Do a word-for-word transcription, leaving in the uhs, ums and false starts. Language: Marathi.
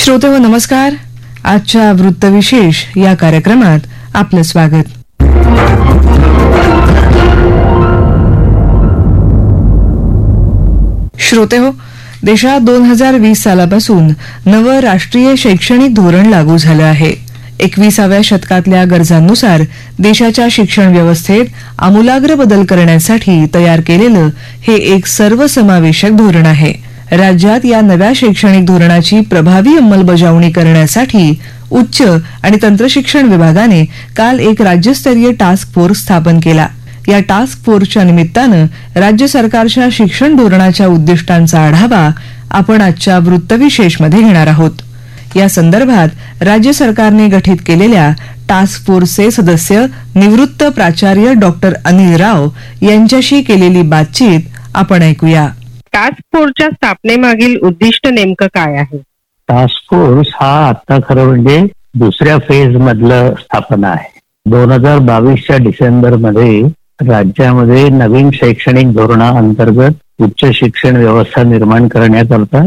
श्रोते हो नमस्कार. आजच्या वृत्तविशेष या कार्यक्रमात आपलं स्वागत. श्रोते हो, देशात दोन हजार वीस सालापासून नवं राष्ट्रीय शैक्षणिक धोरण लागू झालं आहे. एकविसाव्या शतकातल्या गरजांनुसार देशाच्या शिक्षण व्यवस्थेत आमूलाग्र बदल करण्यासाठी तयार केलेलं हे एक सर्वसमावेशक धोरण आहे. राज्यात या नव्या शैक्षणिक धोरणाची प्रभावी अंमलबजावणी करण्यासाठी उच्च आणि तंत्रशिक्षण विभागाने काल एक राज्यस्तरीय टास्क फोर्स स्थापन केला. या टास्क फोर्सच्या निमित्तानं राज्य सरकारच्या शिक्षण धोरणाच्या उद्दिष्टांचा आढावा आपण आजच्या वृत्तविशेषमध्ये घेणार आहोत. या संदर्भात राज्य सरकारने गठीत केलेल्या टास्क फोर्सचे सदस्य निवृत्त प्राचार्य डॉक्टर अनिल राव यांच्याशी केलेली बातचीत आपण ऐकूया. टास्क फोर्सच्या स्थापनेमागील उद्दिष्ट नेमकं काय आहे? टास्क फोर्स हा आता खरं म्हणजे दुसऱ्या फेज मधलं स्थापना आहे. दोन हजार बावीसच्या डिसेंबर मध्ये राज्यामध्ये नवीन शैक्षणिक धोरणाअंतर्गत उच्च शिक्षण व्यवस्था निर्माण करण्याकरता